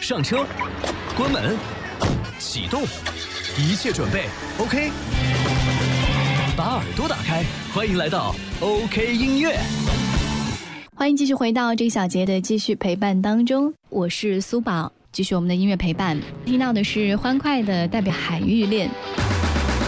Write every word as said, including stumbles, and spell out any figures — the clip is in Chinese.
上车，关门，启动，一切准备 OK。把耳朵打开，欢迎来到 OK 音乐。 欢迎继续回到这一小节的继续陪伴当中，我是苏宝，继续我们的音乐陪伴。听到的是欢快的代表海芋恋。